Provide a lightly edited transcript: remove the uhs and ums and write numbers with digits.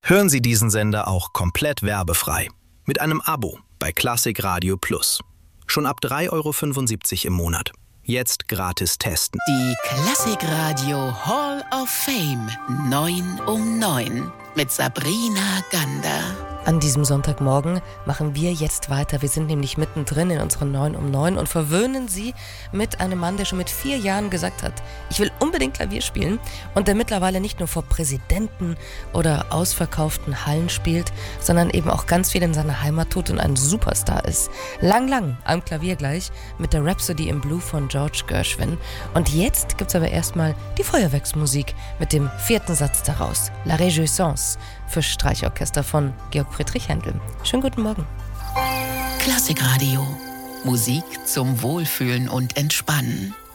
Hören Sie diesen Sender auch komplett werbefrei. Mit einem Abo bei Klassik Radio Plus. Schon ab 3,75 € im Monat. Jetzt gratis testen. Die Klassik Radio Hall of Fame 9 um 9 mit Sabrina Gander. An diesem Sonntagmorgen machen wir jetzt weiter. Wir sind nämlich mittendrin in unseren 9 um 9 und verwöhnen Sie mit einem Mann, der schon mit 4 Jahren gesagt hat, ich will unbedingt Klavier spielen und der mittlerweile nicht nur vor Präsidenten oder ausverkauften Hallen spielt, sondern eben auch ganz viel in seiner Heimat tut und ein Superstar ist. Lang am Klavier gleich mit der Rhapsody in Blue von George Gershwin. Und jetzt gibt's aber erstmal die Feuerwerksmusik mit dem 4. Satz daraus. La Réjouissance für Streichorchester von Georg Friedrich Händel. Schönen guten Morgen. Klassikradio. Musik zum Wohlfühlen und Entspannen.